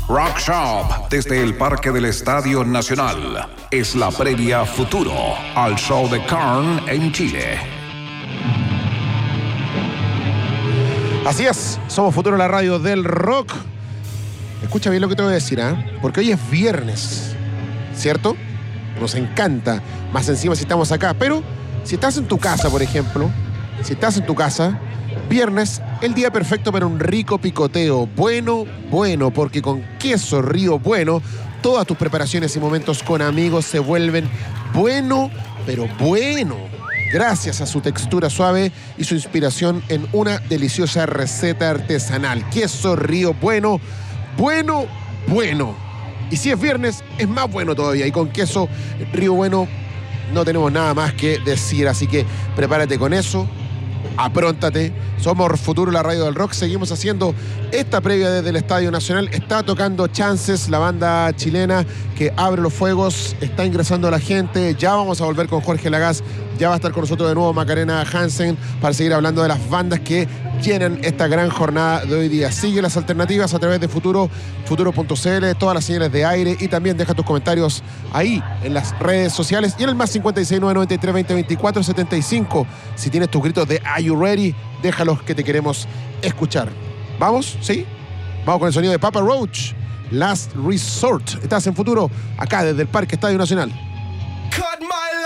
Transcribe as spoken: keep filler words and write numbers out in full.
Rock Shop desde el Parque del Estadio Nacional. Es la previa Futuro al show de Korn en Chile. Así es, somos Futuro, la radio del rock. Escucha bien lo que te voy a decir, ¿eh? Porque hoy es viernes, ¿cierto? Nos encanta, más encima si estamos acá. Pero si estás en tu casa, por ejemplo, si estás en tu casa, viernes, el día perfecto para un rico picoteo. Bueno, bueno, porque con queso Río Bueno, todas tus preparaciones y momentos con amigos se vuelven bueno, pero bueno. Gracias a su textura suave y su inspiración en una deliciosa receta artesanal. Queso Río Bueno, bueno, bueno. Y si es viernes, es más bueno todavía. Y con queso Río Bueno no tenemos nada más que decir. Así que prepárate con eso. Apróntate, somos Futuro, la radio del rock. Seguimos haciendo esta previa desde el Estadio Nacional. Está tocando Chances, la banda chilena que abre los fuegos. Está ingresando la gente. Ya vamos a volver con Jorge Lagaz. Ya va a estar con nosotros de nuevo Macarena Hansen para seguir hablando de las bandas que llenan esta gran jornada de hoy día. Sigue las alternativas a través de Futuro, futuro punto c l, todas las señales de aire, y también deja tus comentarios ahí en las redes sociales y en el más cincuenta y seis, nueve noventa y tres, veinte, veinticuatro, setenta y cinco. Si tienes tus gritos de Are You Ready, déjalos que te queremos escuchar. ¿Vamos? ¿Sí? Vamos con el sonido de Papa Roach, Last Resort. Estás en Futuro, acá desde el Parque Estadio Nacional.